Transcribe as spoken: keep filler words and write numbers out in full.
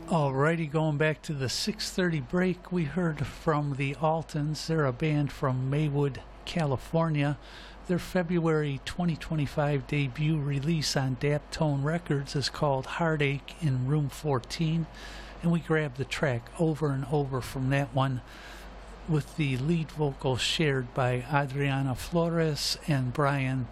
Alrighty, going back to the six thirty break, we heard from the Altons. They're a band from Maywood, California. Their February twenty twenty-five debut release on Daptone Records is called Heartache in Room fourteen, and we grabbed the track Over and Over from that one, with the lead vocals shared by Adriana Flores and Brian